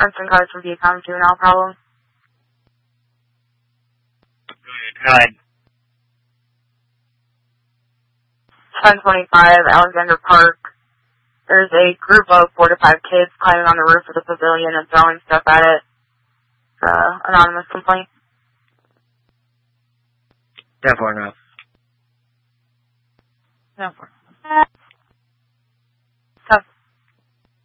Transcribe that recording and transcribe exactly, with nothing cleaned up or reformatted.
Princeton cards from Viacom juvenile problem. Go ahead. ten twenty-five, Alexander Park. There's a group of four to five kids climbing on the roof of the pavilion and throwing stuff at it. Uh, anonymous complaint. ten four, no. ten four.